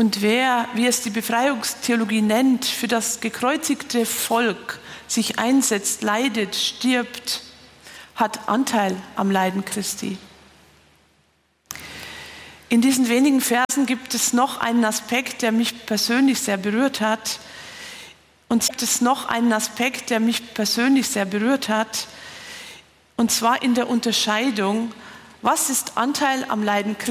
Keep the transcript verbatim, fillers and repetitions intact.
Und wer, wie es die Befreiungstheologie nennt, für das gekreuzigte Volk sich einsetzt, leidet, stirbt, hat Anteil am Leiden Christi. In diesen wenigen Versen gibt es noch einen Aspekt, der mich persönlich sehr berührt hat. Und gibt es noch einen Aspekt, der mich persönlich sehr berührt hat. Und zwar in der Unterscheidung, was ist Anteil am Leiden Christi